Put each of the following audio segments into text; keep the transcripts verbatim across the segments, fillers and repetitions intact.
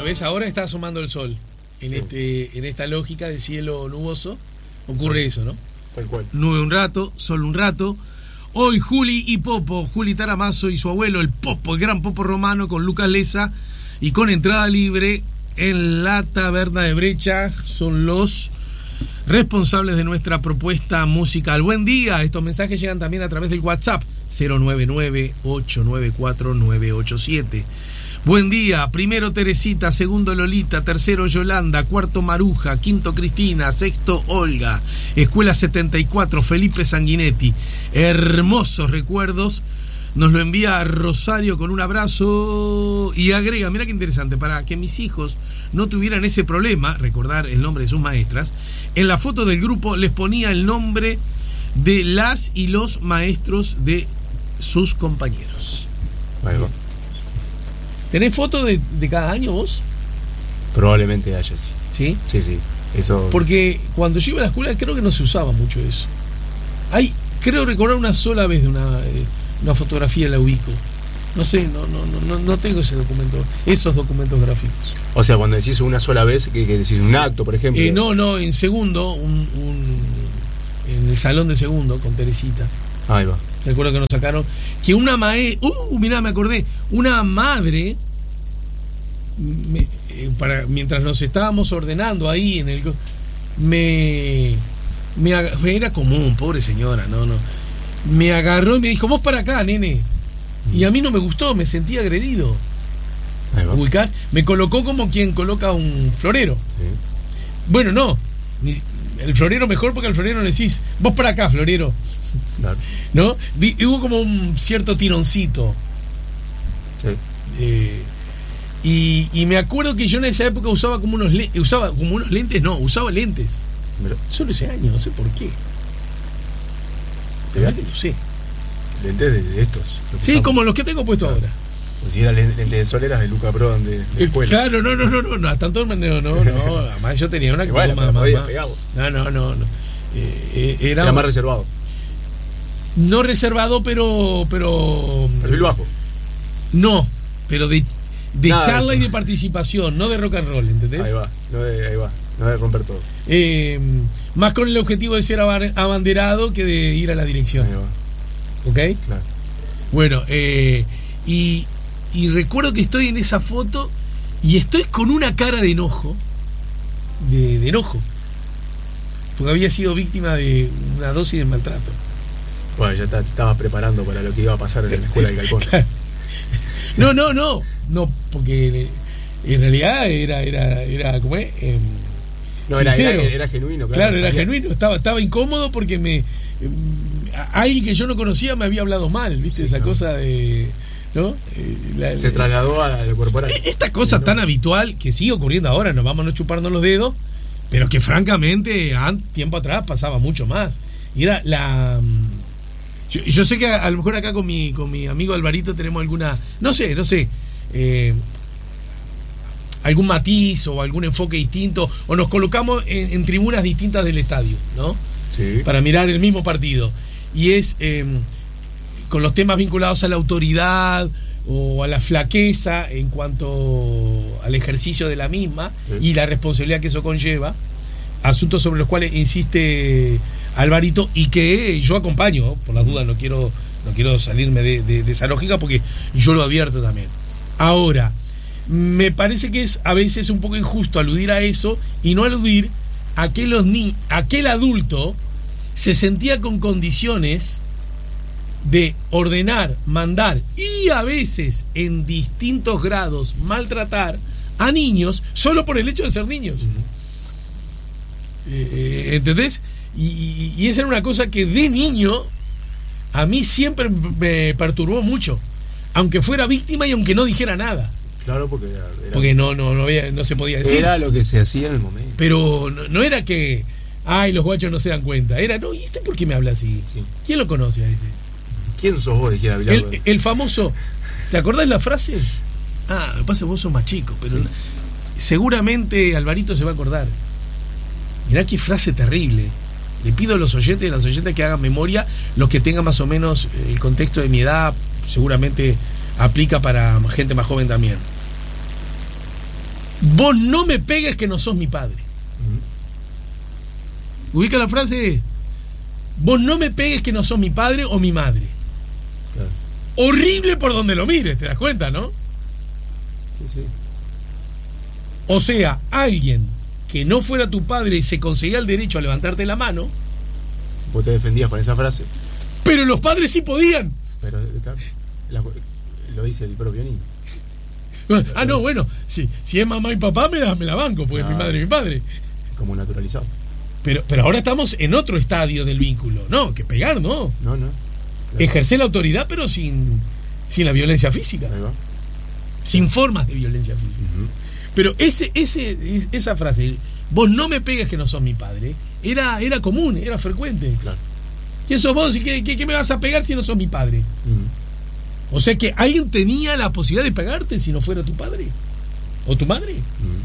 ¿ves? Ahora está asomando el sol. En, este, en esta lógica de cielo nuboso ocurre eso, ¿no? Tal cual. Nube un rato, sol un rato. Hoy Juli y Popo, Juli Taramazo y su abuelo, el Popo, el gran Popo Romano, con Lucas Leza y con entrada libre en la taberna de Brecha, son los responsables de nuestra propuesta musical. Buen día, estos mensajes llegan también a través del WhatsApp cero nueve nueve, ocho nueve cuatro, nueve ocho siete. Buen día, primero Teresita, segundo Lolita, tercero Yolanda, cuarto Maruja, quinto Cristina, sexto Olga, Escuela setenta y cuatro, Felipe Sanguinetti. Hermosos recuerdos. Nos lo envía Rosario con un abrazo y agrega, mira qué interesante, para que mis hijos no tuvieran ese problema, recordar el nombre de sus maestras, en la foto del grupo les ponía el nombre de las y los maestros de sus compañeros. Ahí va. ¿Tenés fotos de, de cada año vos? Probablemente haya, sí. ¿Sí? Sí, sí. Eso... Porque cuando yo iba a la escuela creo que no se usaba mucho eso. Hay, creo recordar una sola vez de una, eh, una fotografía, la ubico. No sé, no, no, no, no tengo ese documento, esos documentos gráficos. O sea, cuando decís una sola vez, que, que decís un acto, por ejemplo. Eh, no, no, en segundo, un, un, en el salón de segundo con Teresita. Ahí va. Recuerdo que nos sacaron que una maestra, uh, mirá, me acordé, una madre, me, eh, para mientras nos estábamos ordenando ahí en el, me, me era común, pobre señora, no, no, me agarró y me dijo, vos para acá, nene, y a mí no me gustó, me sentí agredido. Ahí va. Ubicás, me colocó como quien coloca un florero. Sí. Bueno, no, el florero mejor, porque al florero le decís, vos para acá, florero. Claro. ¿No? Vi, hubo como un cierto tironcito. Sí. Eh, y, y me acuerdo que yo en esa época usaba como unos lentes, usaba como unos lentes, no, usaba lentes. Pero, solo ese año, no sé por qué. Realmente no sé. Lentes de, de estos. Sí, usamos. Como los que tengo puesto claro. ahora. Pues si era lentes de sol, eras de Luca Prodan de, de Eh, escuela. claro, no, no, no, no, no, tanto no, no, no, no, además yo tenía una que bueno, más, más, más. No, no, no, no. Eh, era, era más reservado. No reservado, pero. pero Perfil bajo. No, pero de, de charla de y de participación, no de rock and roll, ¿entendés? Ahí va, no de, ahí va, no de romper todo. Eh, más con el objetivo de ser abanderado que de ir a la dirección. Ahí va. ¿Ok? Claro. Bueno, eh, y, y recuerdo que estoy en esa foto y estoy con una cara de enojo, de, de enojo, porque había sido víctima de una dosis de maltrato. Bueno, ya te estabas preparando para lo que iba a pasar en la escuela del Galpón. No, no, no, no, porque en realidad era, era, era, ¿cómo es? Eh, no, era, era, era genuino. Claro, claro era genuino. Estaba, estaba incómodo porque me, eh, alguien que yo no conocía me había hablado mal, ¿viste? Sí, esa no. cosa de, ¿no? Eh, la, Se trasladó a lo corporal. Esta cosa no. tan habitual que sigue ocurriendo ahora, nos vamos a no chuparnos los dedos, pero que francamente, tiempo atrás pasaba mucho más. Y era la... Yo, yo sé que a, a lo mejor acá con mi con mi amigo Alvarito tenemos alguna, no sé, no sé, eh, algún matiz o algún enfoque distinto, o nos colocamos en, en tribunas distintas del estadio, ¿no? Sí. Para mirar el mismo partido. Y es eh, con los temas vinculados a la autoridad o a la flaqueza en cuanto al ejercicio de la misma, sí. y la responsabilidad que eso conlleva, asuntos sobre los cuales insiste Alvarito y que yo acompaño, por las dudas no quiero no quiero salirme de, de, de esa lógica porque yo lo advierto también. Ahora, me parece que es a veces un poco injusto aludir a eso y no aludir a que los ni aquel adulto se sentía con condiciones de ordenar, mandar y a veces en distintos grados maltratar a niños solo por el hecho de ser niños. Uh-huh. eh, ¿Entendés? Y, y esa era una cosa que de niño a mí siempre me perturbó mucho, aunque fuera víctima y aunque no dijera nada. Claro, porque era, era, porque no no no, había, no se podía decir. Era lo que se hacía en el momento. Pero no, no era que ay, los guachos no se dan cuenta. Era, no, ¿y este por qué me habla así? Sí. ¿Quién lo conoce a ese? ¿Quién sos vos? Dijera Bilardo. El, el famoso, ¿te acordás la frase? Ah, me pasa que vos sos más chico, pero sí. Seguramente Alvarito se va a acordar. Mirá qué frase terrible. Le pido a los oyentes y a las oyentes que hagan memoria, los que tengan más o menos el contexto de mi edad, seguramente aplica para gente más joven también. vos no me pegues que no sos mi padre. Uh-huh. Ubica la frase, vos no me pegues que no sos mi padre o mi madre. Claro. Horrible por donde lo mires, ¿te das cuenta, no? Sí, sí. O sea, alguien que no fuera tu padre y se conseguía el derecho a levantarte la mano. Vos te defendías con esa frase. Pero los padres sí podían. Pero claro, la, lo dice el propio niño. Ah, no, bueno, si, si es mamá y papá me la, me la banco, porque claro, es mi madre y mi padre. Como naturalizado. Pero, pero ahora estamos en otro estadio del vínculo. No, que pegar, no. No, no. Claro. Ejercer la autoridad, pero sin, sin la violencia física. Ahí va. Sin formas de violencia física. Uh-huh. Pero ese, ese, esa frase, vos no me pegas que no sos mi padre, era, era común, era frecuente. Claro. ¿Quién sos vos y qué, qué, qué me vas a pegar si no sos mi padre? Uh-huh. O sea que alguien tenía la posibilidad de pegarte si no fuera tu padre o tu madre. Uh-huh.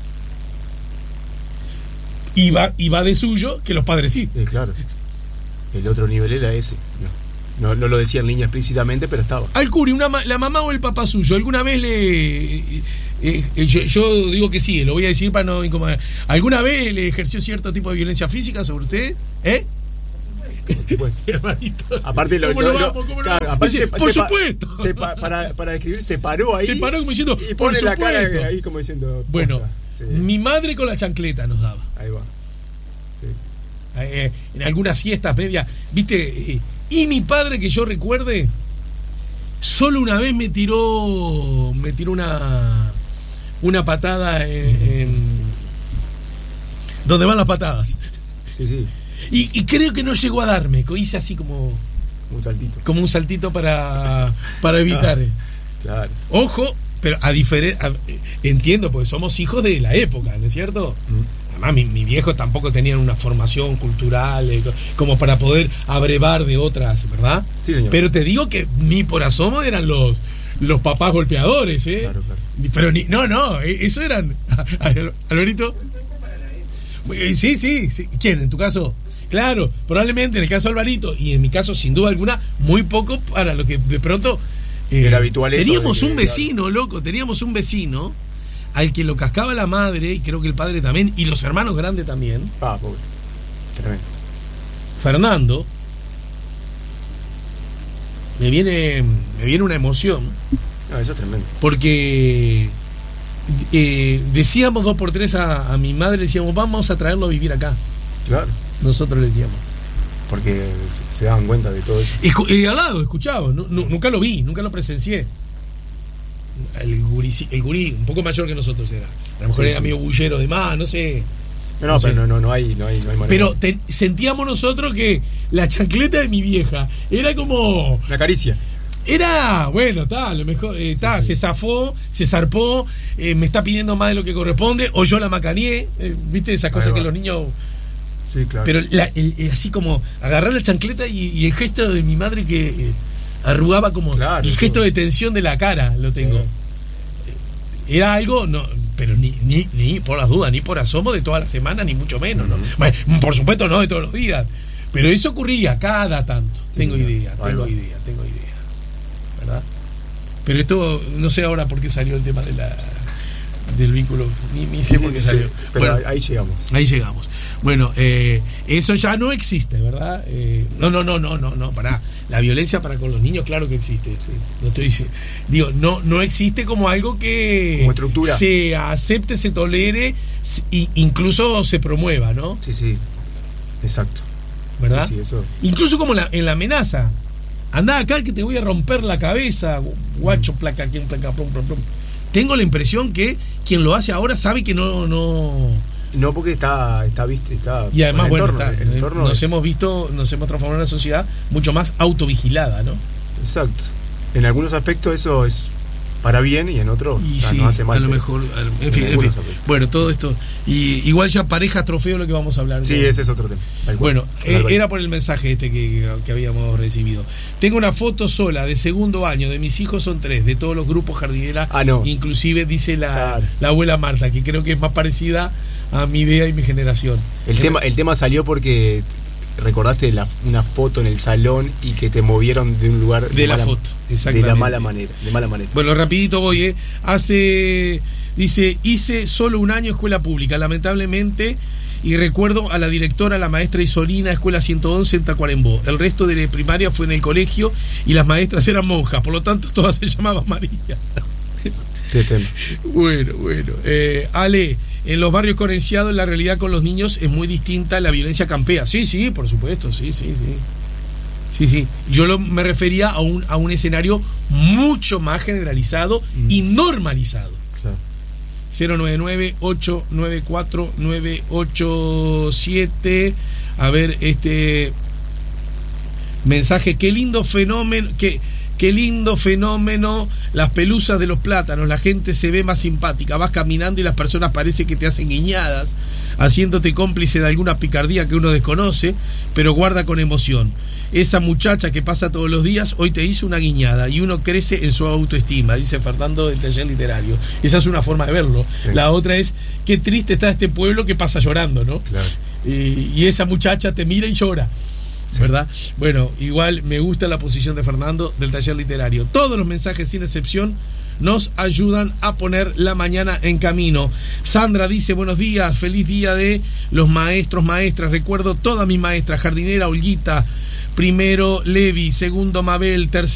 Y va, y va de suyo que los padres sí. Eh, claro. El otro nivel era ese. No, no, no lo decía en línea explícitamente, pero estaba. Al Curi, una, la mamá o el papá suyo, ¿alguna vez le... Eh, eh, yo, yo digo que sí, lo voy a decir para no incomodar. ¿Alguna vez le ejerció cierto tipo de violencia física sobre usted? ¿Eh? Por supuesto. Aparte lo, ¿Cómo lo, lo lo, vamos, ¿cómo claro, lo aparte dice, se, por se, supuesto. Se pa, para, para describir, se paró ahí. Se paró como diciendo, y pone por la cara supuesto. Ahí como diciendo. Bueno, sí. Mi madre con la chancleta nos daba. Ahí va. Sí. Eh, en algunas siestas medias, ¿viste? Eh, y mi padre, que yo recuerde, solo una vez me tiró, me tiró una, una patada en, en donde van las patadas. Sí, sí. Y, y creo que no llegó a darme, hice así como un saltito, como un saltito para para evitar. Ah, claro. Ojo, pero a diferencia, entiendo, porque somos hijos de la época, ¿no es cierto? Mm. Además, mi, mi viejo tampoco tenían una formación cultural eh, como para poder abrevar de otras, ¿verdad? Sí, señor. Pero te digo que ni por asomo eran los los papás golpeadores, ¿eh? Claro, claro. Pero ni, no, no, eso eran. Alberito. Sí, sí, sí. ¿Quién? ¿En tu caso? Claro, probablemente en el caso de Alvarito y en mi caso, sin duda alguna, muy poco para lo que de pronto eh, era habitual. Eso teníamos de, un vecino, loco, teníamos un vecino al que lo cascaba la madre, y creo que el padre también, y los hermanos grandes también. Ah, pobre. Tremendo. Fernando, me viene, me viene una emoción. No, eso es tremendo. Porque eh, decíamos dos por tres a, a mi madre, le decíamos, vamos a traerlo a vivir acá. Claro. Nosotros le decíamos. Porque se daban cuenta de todo eso. Escu- y al lado, escuchaba, no, no, nunca lo vi, nunca lo presencié. El gurí, el gurí, un poco mayor que nosotros era. A lo mejor sí, era sí. amigo bullero de más, no sé. No, no, no pero sé. no, no, no hay, no hay, no hay manera. Pero te, sentíamos nosotros que la chancleta de mi vieja era como. Una caricia. Era, bueno, está, a lo mejor, eh, ta, sí, sí. se zafó, se zarpó, eh, me está pidiendo más de lo que corresponde, o yo la macaneé, eh, viste esas cosas que los niños. Sí, claro. Pero la, el, el, así como agarrar la chancleta y, y el gesto de mi madre que eh, arrugaba como claro, el gesto de tensión de la cara, lo tengo. Sí. Era algo, no, pero ni, ni, ni por las dudas, ni por asomo de toda la semana, ni mucho menos, ¿no? Uh-huh. Bueno, por supuesto no de todos los días, pero eso ocurría cada tanto. Sí, tengo señor. idea, tengo va. idea, tengo idea, ¿verdad? Pero esto, no sé ahora por qué salió el tema de la del vínculo, ni, ni sé por qué salió. Sí, pero bueno, ahí llegamos. Ahí llegamos. Bueno, eh, eso ya no existe, ¿verdad? Eh, no, no, no, no, no, no, pará. La violencia para con los niños, claro que existe. Sí. No estoy diciendo, digo, no, no existe como algo que como estructura se acepte, se tolere e incluso se promueva, ¿no? Sí, sí, exacto. ¿Verdad? Sí, sí, eso. Incluso como la, en la amenaza. Andá acá que te voy a romper la cabeza, guacho, placa, quien placa, plum, plum, plum. Tengo la impresión que quien lo hace ahora sabe que no no no porque está está visto está y además bueno entorno, está, el entorno nos es... hemos visto nos hemos transformado en una sociedad mucho más autovigilada, ¿no? Exacto. En algunos aspectos eso es para bien y en otros y o sea, sí, no hace mal. a lo mejor en, en fin, en fin. Bueno, todo esto y igual ya parejas trofeo lo que vamos a hablar. Sí, ¿no? Ese es otro tema. Bueno, eh, era por el mensaje este que, que habíamos recibido. Tengo una foto sola de segundo año, de mis hijos son tres, de todos los grupos jardineras, ah, no. inclusive dice la, claro. la abuela Marta, que creo que es más parecida a mi idea y mi generación. El tema el tema salió porque recordaste la, una foto en el salón y que te movieron de un lugar de, de la mala, foto, exactamente. De la mala manera, de mala manera. Bueno, rapidito voy, ¿eh? Hace, dice, hice solo un año escuela pública, lamentablemente, y recuerdo a la directora, la maestra Isolina, escuela ciento once en Tacuarembó. El resto de la primaria fue en el colegio y las maestras eran monjas, por lo tanto todas se llamaban María. Bueno, bueno. Eh, Ale, en los barrios corenciados la realidad con los niños es muy distinta, la violencia campea. Sí, sí, por supuesto, sí, sí, sí. Sí, sí. Yo lo, me refería a un, a un escenario mucho más generalizado mm. y normalizado. Claro. cero nueve nueve, ocho nueve cuatro, nueve ocho siete. A ver, este mensaje, qué lindo fenómeno, qué, qué lindo fenómeno, las pelusas de los plátanos, la gente se ve más simpática, vas caminando y las personas parece que te hacen guiñadas, haciéndote cómplice de alguna picardía que uno desconoce, pero guarda con emoción. Esa muchacha que pasa todos los días hoy te hizo una guiñada y uno crece en su autoestima, dice Fernando del Taller Literario. Esa es una forma de verlo. Sí. La otra es, qué triste está este pueblo que pasa llorando, ¿no? Claro. Y, y esa muchacha te mira y llora, sí. ¿Verdad? Bueno, igual me gusta la posición de Fernando del Taller Literario. Todos los mensajes, sin excepción, nos ayudan a poner la mañana en camino. Sandra dice, buenos días, feliz día de los maestros, maestras. Recuerdo todas mis maestras, jardinera Olguita, primero Levi, segundo Mabel, tercero